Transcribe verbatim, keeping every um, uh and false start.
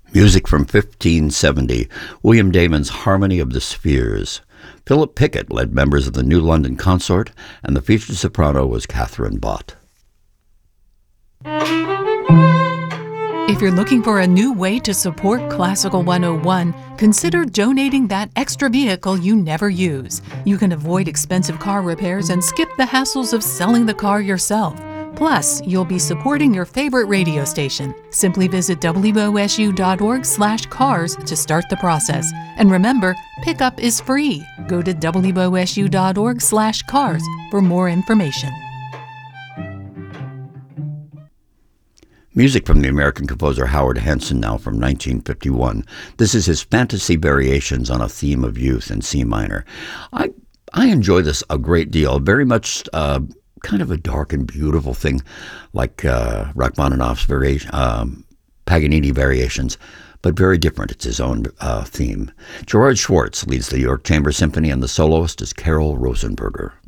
Music from fifteen seventy, William Damon's Harmony of the Spheres. Philip Pickett led members of the New London Consort, and the featured soprano was Catherine Bott. If you're looking for a new way to support Classical one oh one, consider donating that extra vehicle you never use. You can avoid expensive car repairs and skip the hassles of selling the car yourself. Plus, you'll be supporting your favorite radio station. Simply visit W O S U dot org slash cars to start the process. And remember, pickup is free. Go to W O S U dot org slash cars for more information. Music from the American composer Howard Hanson, now from nineteen fifty-one. This is his Fantasy Variations on a Theme of Youth in C minor. I I enjoy this a great deal, very much uh, kind of a dark and beautiful thing, like uh, Rachmaninoff's variation, um, Paganini Variations, but very different. It's his own uh, theme. Gerard Schwartz leads the York Chamber Symphony, and the soloist is Carol Rosenberger.